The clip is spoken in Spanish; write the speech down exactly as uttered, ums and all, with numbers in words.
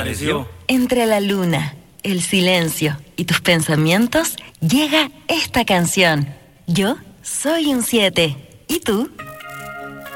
apareció? Entre la luna, el silencio y tus pensamientos llega esta canción. Yo soy un siete. ¿Y tú?